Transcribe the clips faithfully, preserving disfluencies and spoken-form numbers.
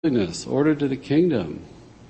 holiness, order to the kingdom.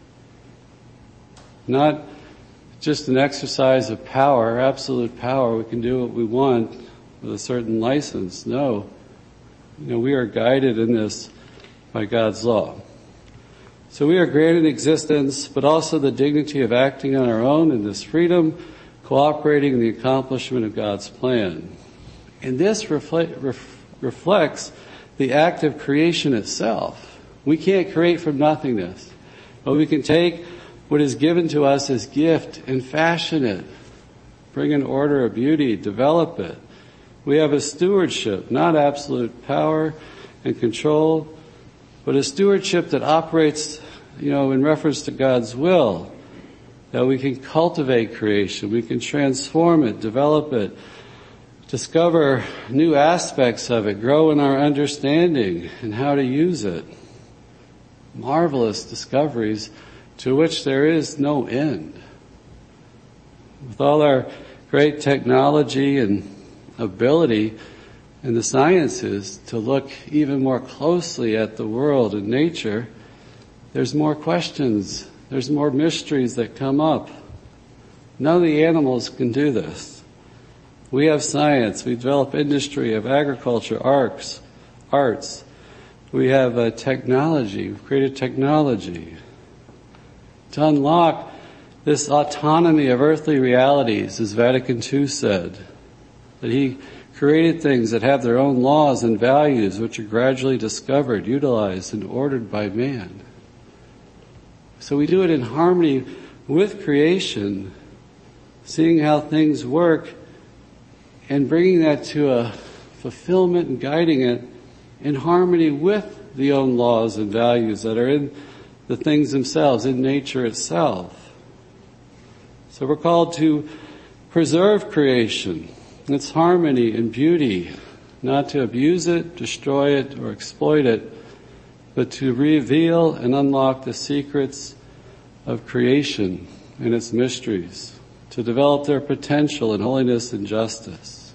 Not just an exercise of power, absolute power. We can do what we want with a certain license. No. You know, we are guided in this by God's law. So we are granted existence, but also the dignity of acting on our own in this freedom, cooperating in the accomplishment of God's plan. And this reflect, ref, reflects the act of creation itself. We can't create from nothingness, but we can take what is given to us as gift and fashion it, bring an order of beauty, develop it. We have a stewardship, not absolute power and control, but a stewardship that operates, you know, in reference to God's will, that we can cultivate creation, we can transform it, develop it, discover new aspects of it, grow in our understanding and how to use it. Marvelous discoveries to which there is no end. With all our great technology and ability in the sciences to look even more closely at the world and nature, there's more questions, there's more mysteries that come up. None of the animals can do this. We have science, we develop industry of agriculture, arts, arts. We have uh, technology, we've created technology to unlock this autonomy of earthly realities, as Vatican Two said, that he created things that have their own laws and values which are gradually discovered, utilized, and ordered by man. So we do it in harmony with creation, seeing how things work and bringing that to a fulfillment and guiding it in harmony with the own laws and values that are in the things themselves, in nature itself. So we're called to preserve creation, its harmony and beauty, not to abuse it, destroy it, or exploit it, but to reveal and unlock the secrets of creation and its mysteries, to develop their potential in holiness and justice.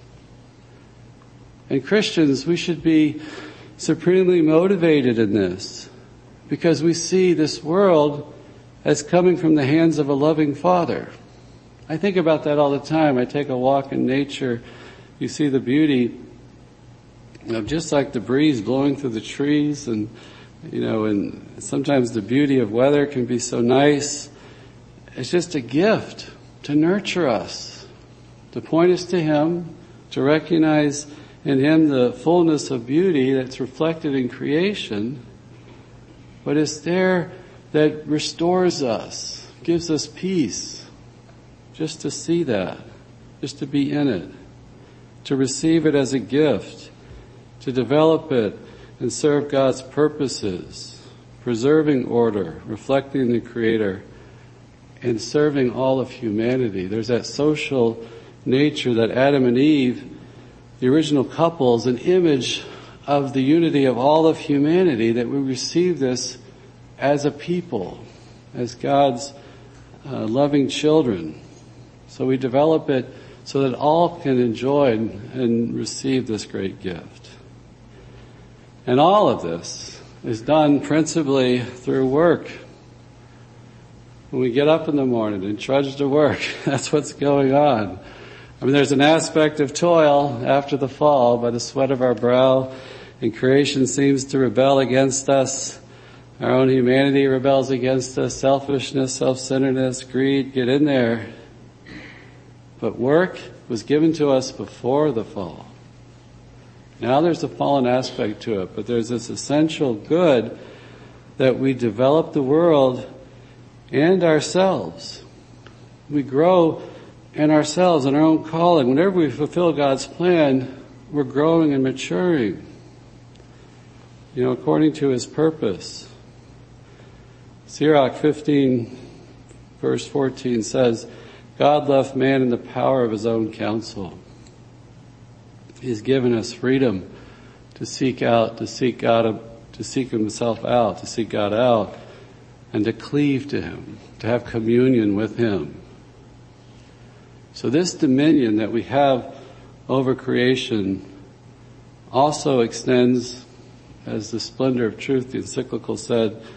And Christians, we should be supremely motivated in this, because we see this world as coming from the hands of a loving Father. I think about that all the time. I take a walk in nature. You see the beauty of just like the breeze blowing through the trees, and, you know, and sometimes the beauty of weather can be so nice. It's just a gift to nurture us, to point us to Him, to recognize in Him the fullness of beauty that's reflected in creation, but it's there that restores us, gives us peace, just to see that, just to be in it, to receive it as a gift, to develop it and serve God's purposes, preserving order, reflecting the Creator, and serving all of humanity. There's that social nature that Adam and Eve, the original couple, is an image of the unity of all of humanity, that we receive this as a people, as God's uh, loving children. So we develop it so that all can enjoy and, and receive this great gift. And all of this is done principally through work. When we get up in the morning and trudge to work, that's what's going on. I mean, there's an aspect of toil after the fall by the sweat of our brow, and creation seems to rebel against us. Our own humanity rebels against us, selfishness, self-centeredness, greed, get in there. But work was given to us before the fall. Now there's a fallen aspect to it, but there's this essential good that we develop the world and ourselves. We grow in ourselves, in our own calling. Whenever we fulfill God's plan, we're growing and maturing, you know, according to His purpose. Sirach fifteen, verse fourteen says, God left man in the power of his own counsel. He's given us freedom to seek out, to seek God, to seek Himself out, to seek God out, and to cleave to Him, to have communion with Him. So this dominion that we have over creation also extends as the splendor of truth, the encyclical said,